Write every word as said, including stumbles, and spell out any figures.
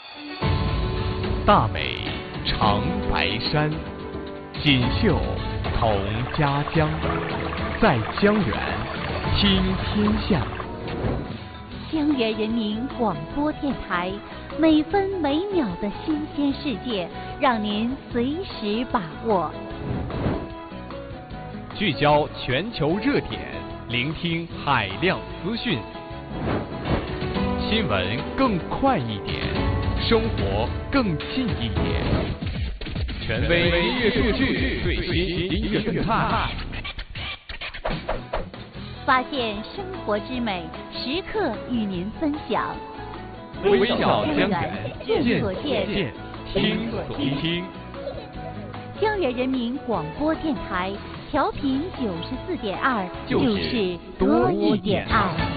大美长白山，锦绣同家乡，在江源听天下。 江源人民广播电台，每分每秒的新鲜世界，让您随时把握。 聚焦全球热点，聆听海量资讯。新闻更快一点，生活更近一点。权威音乐数据，最新音乐动态。 发现生活之美，时刻与您分享。 微笑江源， 见所见， 听所听。 江源人民广播电台，调频九十四点二，就是多一点爱。